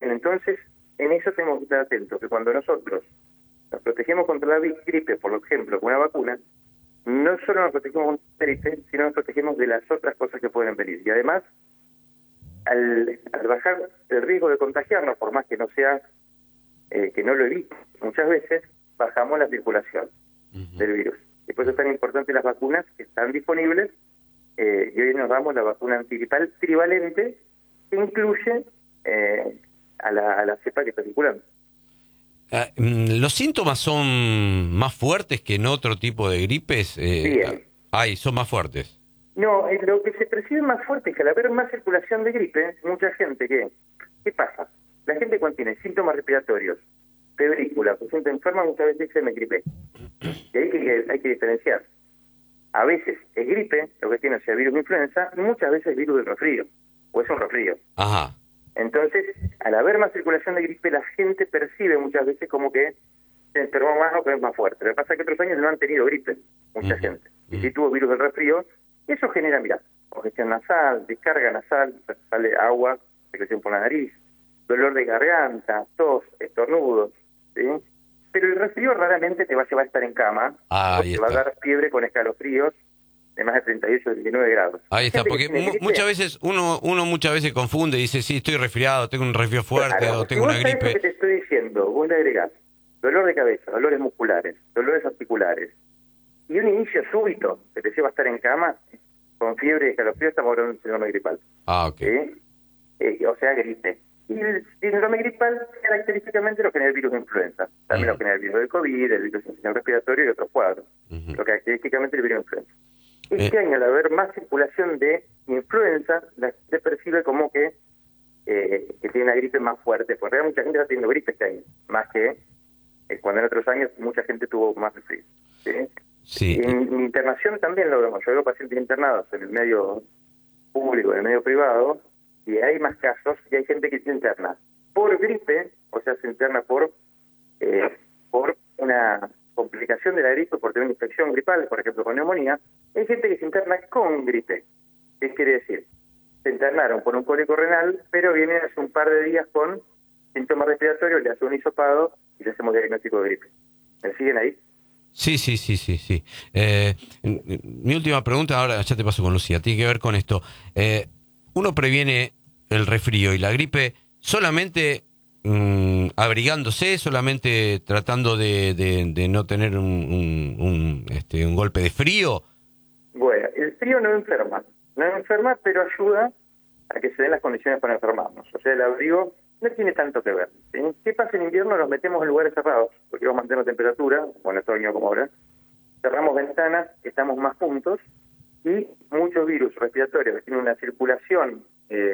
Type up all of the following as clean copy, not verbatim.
Bien, entonces, en eso tenemos que estar atentos, que cuando nosotros nos protegemos contra la gripe, por ejemplo, con una vacuna, no solo nos protegemos contra la gripe, sino nos protegemos de las otras cosas que pueden venir. Y además, al bajar el riesgo de contagiarnos, por más que no sea, que no lo evite, muchas veces bajamos la circulación del virus. Y por eso es tan importante las vacunas que están disponibles, y hoy nos damos la vacuna antigripal trivalente, que incluye a la cepa que está circulando. ¿Los síntomas son más fuertes que en otro tipo de gripes? Bien. Son más fuertes. No, lo que se percibe más fuerte es que al haber más circulación de gripe, mucha gente ¿qué pasa? La gente cuando tiene síntomas respiratorios, febrícula, se siente enferma, muchas veces dice me gripé. Y ahí hay que diferenciar. A veces es gripe, lo que tiene sea virus de influenza, y muchas veces es virus del resfrío, o es un resfrío. Ajá. Entonces, al haber más circulación de gripe, la gente percibe muchas veces como que se enfermó más o que es más fuerte. Lo que pasa es que otros años no han tenido gripe, mucha gente. Y si tuvo virus del resfrío, eso genera, mirá, congestión nasal, descarga nasal, sale agua, secreción por la nariz, dolor de garganta, tos, estornudos, ¿sí? Pero el resfrío raramente te va a llevar a estar en cama, o te va a dar fiebre con escalofríos de más de 38 o 39 grados. Ahí está, porque muchas veces uno muchas veces confunde y dice, sí, estoy resfriado, tengo un resfrío fuerte, claro, o tengo una gripe. Lo que te estoy diciendo, vos le agregás dolor de cabeza, dolores musculares, dolores articulares, y un inicio súbito que te lleva a estar en cama, con fiebre y escalofrío, estamos hablando de un síndrome gripal. Ok. O sea, gripe. Y el síndrome gripal característicamente lo genera el virus de influenza. También lo genera el virus del COVID, el virus del sistema respiratorio y otros cuadros. Lo característicamente el virus de influenza. Este año, al haber más circulación de influenza, la gente percibe como que tiene una gripe más fuerte. Porque realmente mucha gente está teniendo gripe este año, más que cuando en otros años mucha gente tuvo más frío. ¿Sí? Sí. En internación también lo vemos. Yo veo pacientes internados en el medio público, en el medio privado, y hay más casos, y hay gente que se interna por gripe, o sea, se interna por una complicación de la gripe, por tener una infección gripal, por ejemplo, con neumonía. Hay gente que se interna con gripe. ¿Qué quiere decir? Se internaron por un cólico renal, pero vienen hace un par de días con síntomas respiratorios, le hace un hisopado y le hacemos diagnóstico de gripe. ¿Me siguen ahí? Sí. Mi última pregunta, ahora ya te paso con Lucía, tiene que ver con esto. ¿Uno previene el resfrío y la gripe solamente abrigándose, solamente tratando de no tener un golpe de frío? Bueno, el frío no enferma, pero ayuda a que se den las condiciones para enfermarnos. O sea, el abrigo no tiene tanto que ver. ¿Sí? ¿Qué pasa en invierno? Nos metemos en lugares cerrados, porque vamos a mantener temperatura, bueno, otoño como ahora. Cerramos ventanas, estamos más juntos, y muchos virus respiratorios que tienen una circulación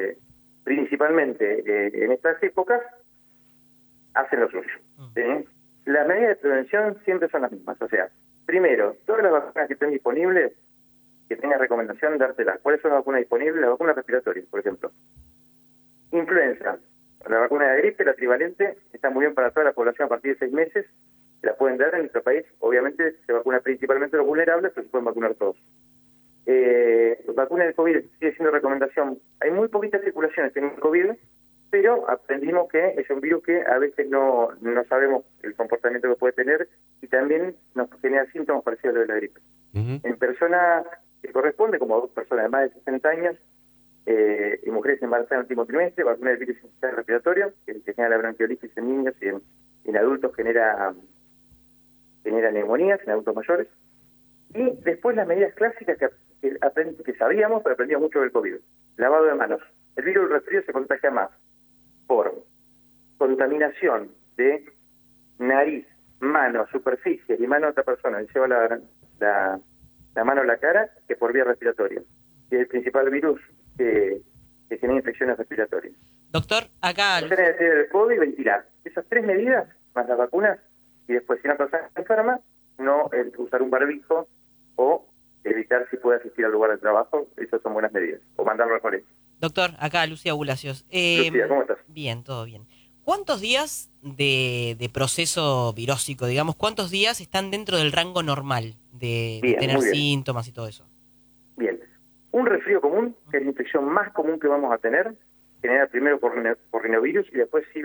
principalmente en estas épocas, hacen lo suyo. ¿Sí? Las medidas de prevención siempre son las mismas. O sea, primero, todas las vacunas que estén disponibles, que tengas recomendación, dártelas. ¿Cuáles son las vacunas disponibles? Las vacunas respiratorias, por ejemplo. Influenza. La vacuna de gripe, la trivalente, está muy bien para toda la población a partir de 6 meses. La pueden dar en nuestro país. Obviamente se vacuna principalmente a los vulnerables, pero se pueden vacunar todos. Vacuna del COVID sigue siendo recomendación. Hay muy poquitas circulaciones en el COVID, pero aprendimos que es un virus que a veces no sabemos el comportamiento que puede tener y también nos genera síntomas parecidos a los de la gripe. En personas que corresponde, como 2 personas de más de 60 años, y mujeres embarazadas en el último trimestre, vacuna del virus respiratorio, que genera la bronquiolitis en niños y en adultos genera neumonías en adultos mayores. Y después las medidas clásicas que sabíamos, pero aprendimos mucho del COVID. Lavado de manos. El virus del resfrío se contagia más por contaminación de nariz, mano, superficie y mano de otra persona. Le lleva la mano a la cara que por vía respiratoria. Y es el principal virus que genera infecciones respiratorias. Doctor, acá... El COVID, ventilar. Esas 3 medidas, más las vacunas, y después si una persona está enferma, no usar un barbijo o evitar si puede asistir al lugar de trabajo. Esas son buenas medidas. O mandarlo al colegio. Doctor, acá Lucía Bulacios. Lucía, ¿cómo estás? Bien, todo bien. ¿Cuántos días de proceso virósico, digamos, cuántos días están dentro del rango normal de tener síntomas y todo eso? Bien. Un resfrío común, que es la infección más común que vamos a tener, genera primero por rinovirus y después sí